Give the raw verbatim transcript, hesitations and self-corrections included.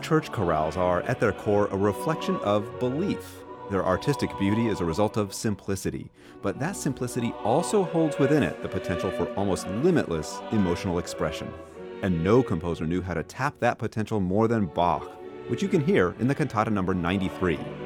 Church chorales are, at their core, a reflection of belief. Their artistic beauty is a result of simplicity, but that simplicity also holds within it the potential for almost limitless emotional expression. And no composer knew how to tap that potential more than Bach, which you can hear in the cantata number ninety-three.